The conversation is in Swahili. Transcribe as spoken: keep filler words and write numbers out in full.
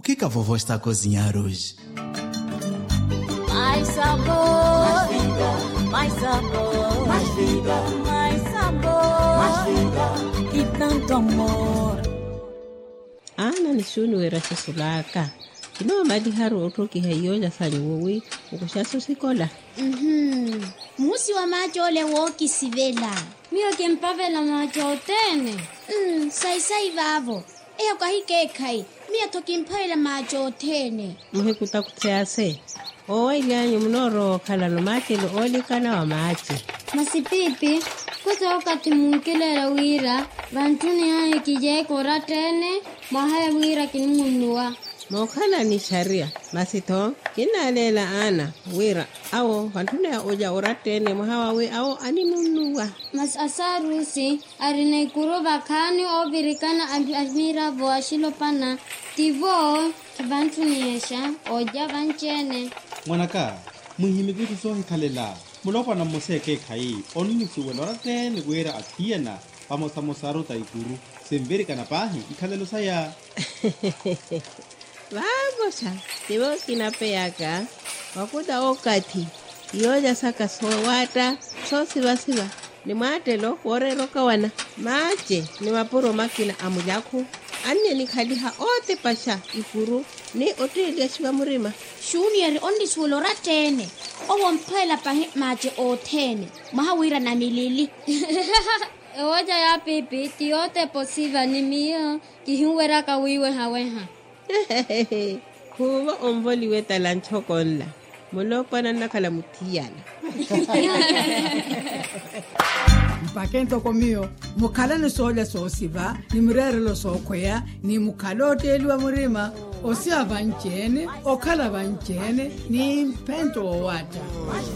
que que a vovó está a cozinhar hoje? Mais sabor, mais vida, mais sabor, mais vida, mais sabor, mais vida e tanto amor. Ana ni shuni wera sasulaka. Kino mali haru otoki hayo ya sanyowi ukushaso sikola. Mhm. Musi wa macho ole woki sivela. Mio ke mpavela macho tene. Mm, sai sai vavo. Eya kwa hike kai. Mia toki mpaila macho tene. Muhe kutakutease. Owa ilyanyu mnoro kala no mache lo oli kana wa mache. Masipipi, kuto wakati munkilela wira, bantuni hae kijai kora tene, mahae wira kinimunua. Mokala ni sharia, masito, kina lela ana, wira, awo, bantuni ya oja ora tene, mahawa we, awo, animunua. Mas asarusi, arine kuruba kani obirikana admira voa shilopana, tivo, kibantuni esha, oja banchene. Mwanaka, muhimi kutu sohi kalela. Mulopa na moseke kai, onini suwelora tene wera atiana, pamosa mosaro taikuru, semberi kanapahi, ikalelo saya. Vagosha, tivo kinapeyaka, wakuda okati, yoja saka sowata, so siva siva, ni matelo, wore roka wana, mache, ni mapuro makina amujaku, anye ni kadiha ote pasha, ikuru, ni ote ilishiwa murima. Shuni yari ondi suwelora tene. Owa mpaila pahe mache o tene. Mahawira na milili. Ewaja ya pipi, tiote posiva ni mio, kihiwera kawiwe haweha. Kuwa omboli weta lanchokonla. Mulopa na nakala mutiyana. Mpakento komio, mukala ni soja sosiva, ni mrere lo sokwea, ni mukala oteliwa murima, osia vanchene, okala vanchene, ni mpento o wata.